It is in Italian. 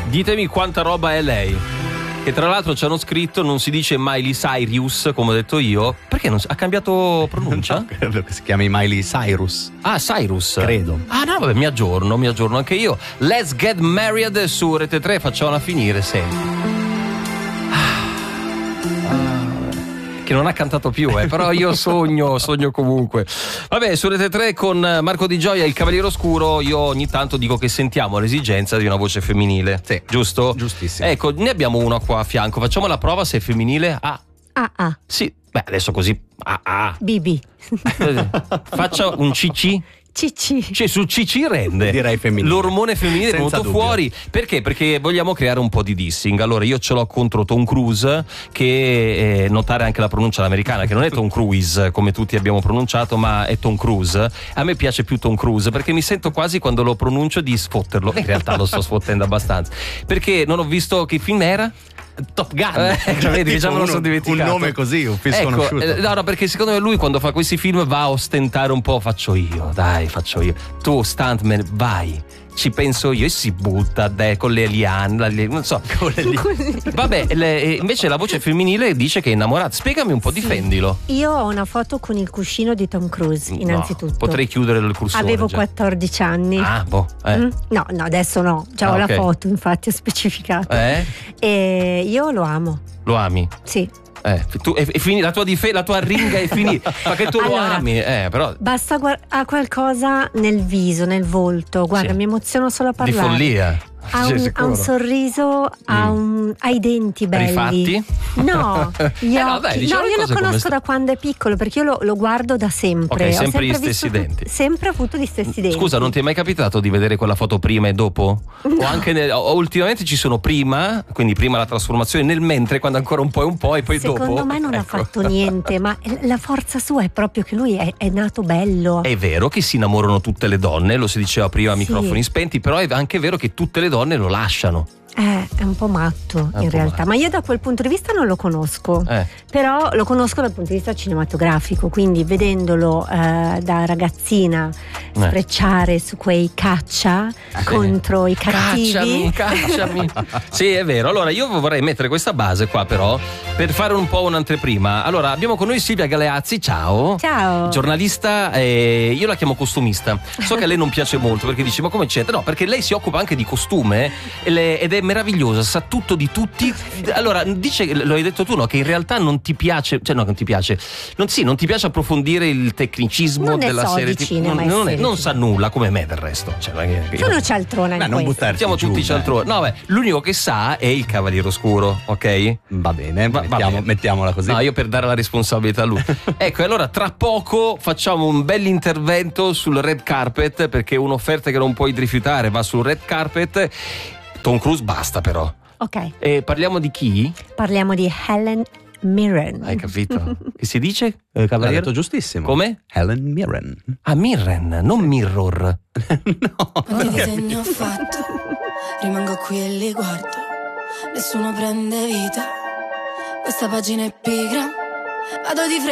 Ditemi quanta roba è lei. Che tra l'altro ci hanno scritto, non si dice Miley Cyrus, come ho detto io. Perché ha cambiato pronuncia? No, credo che si chiami Miley Cyrus. Ah, Cyrus. Credo. Ah no, vabbè, mi aggiorno anche io. Let's Get Married su Rete 3, facciamola finire, senti. Che non ha cantato più, però io sogno comunque. Vabbè, su Rete 3 con Marco Di Gioia, il Cavaliere Oscuro, io ogni tanto dico che sentiamo l'esigenza di una voce femminile. Sì, giusto? Giustissimo. Ecco, ne abbiamo una qua a fianco, facciamo la prova se è femminile. Ah. Sì, beh, adesso così. Bibi. Faccia un CC. Cicci. Cioè su CC rende. Direi femminile. L'ormone femminile è Senza venuto dubbio. fuori. Perché? Perché vogliamo creare un po' di dissing. Allora io ce l'ho contro Tom Cruise, che notare anche la pronuncia all'americana, che non è Tom Cruise come tutti abbiamo pronunciato, ma è Tom Cruise. A me piace più Tom Cruise perché mi sento quasi, quando lo pronuncio, di sfotterlo. In realtà lo sto sfottendo abbastanza, perché non ho visto che film era. Top Gun. Vedi, già me lo sono dimenticato. Un nome così, un film sconosciuto. No, perché secondo me lui quando fa questi film va a ostentare un po'. Faccio io. Tu stuntman, vai, ci penso io, e si butta con le liane, non so, con le liane. Vabbè, invece la voce femminile dice che è innamorata. Spiegami un po', difendilo. Io ho una foto con il cuscino di Tom Cruise, innanzitutto. No, potrei chiudere il cursore. Avevo già 14 anni. No, adesso no, già ho okay. La foto, infatti ho specificato. E io lo amo. Lo ami? Sì. Tu, la tua ringa è finita. Ma che tu lo ami, però. Basta ha qualcosa nel viso, nel volto. Guarda, mi emoziono solo a parlare. Di follia. Ha un sorriso, ha i denti belli. Rifatti? No, gli occhi. Diciamo io lo conosco da quando è piccolo, perché io lo guardo da sempre. Ok, sempre gli stessi denti. Sempre avuto gli stessi denti. Scusa, non ti è mai capitato di vedere quella foto prima e dopo? No. O anche ultimamente ci sono prima, quindi prima la trasformazione, nel mentre, quando ancora un po' e poi dopo. Secondo me non ha fatto niente, ma la forza sua è proprio che lui è nato bello. È vero che si innamorano tutte le donne, lo si diceva prima a microfoni spenti, però è anche vero che tutte le donne lo lasciano. È un po' matto in realtà, ma io da quel punto di vista non lo conosco, però lo conosco dal punto di vista cinematografico, quindi vedendolo da ragazzina sfrecciare su quei caccia contro i cattivi. Cacciami. Sì, è vero. Allora io vorrei mettere questa base qua, però, per fare un po' un'anteprima. Allora abbiamo con noi Silvia Galeazzi, ciao. Giornalista, io la chiamo costumista. So che a lei non piace molto perché dice ma come c'è? No, perché lei si occupa anche di costume ed è meravigliosa, sa tutto di tutti. Allora dice, lo hai detto tu, no, che in realtà non ti piace, cioè no, non ti piace, non ti piace approfondire il tecnicismo della serie, non sa nulla, come me del resto, sono cialtrona in non buttarti siamo giù, tutti cialtroni. No, l'unico che sa è il Cavaliere Oscuro, ok? Va bene, mettiamola così. No, io per dare la responsabilità a lui. Ecco, allora tra poco facciamo un bell'intervento sul red carpet, perché un'offerta che non puoi rifiutare va sul red carpet. Tom Cruise basta, però. Ok. E parliamo di chi? Parliamo di Helen Mirren. Hai capito? Che si dice? L'ha Cavaliere? detto giustissimo. Come? Helen Mirren. Ah, Mirren, non Mirror. No. Quanti disegni ho fatto, rimango qui e li guardo, nessuno prende vita, questa pagina è pigra, vado di fretta.